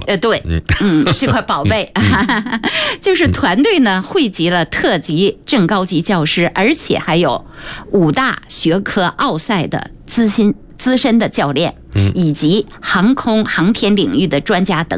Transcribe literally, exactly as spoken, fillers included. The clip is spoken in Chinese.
呃，对，嗯嗯，是块宝贝。嗯、就是团队呢汇集了特级、正高级教师，而且还有五大学科奥赛的资深资深的教练，以及航空航天领域的专家等